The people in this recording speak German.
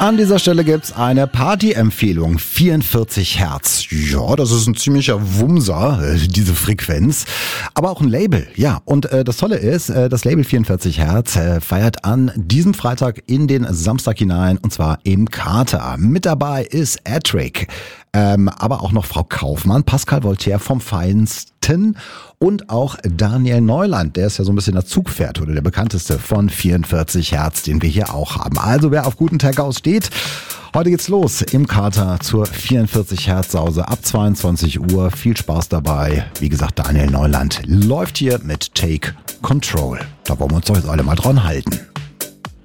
An dieser Stelle gibt's eine Party-Empfehlung. 44 Hertz. Ja, das ist ein ziemlicher Wumser, diese Frequenz. Aber auch ein Label, ja. Und das Tolle ist, das Label 44 Hertz feiert an diesem Freitag in den Samstag hinein, und zwar im Kater. Mit dabei ist Attrick, aber auch noch Frau Kaufmann, Pascal Voltaire vom Feinsten und auch Daniel Neuland, der ist ja so ein bisschen das Zugpferd oder der bekannteste von 44 Hertz, den wir hier auch haben. Also wer auf guten Tag aussteht, heute geht's los im Kater zur 44 Hertz Sause ab 22 Uhr. Viel Spaß dabei. Wie gesagt, Daniel Neuland läuft hier mit Take Control. Da wollen wir uns doch jetzt alle mal dran halten.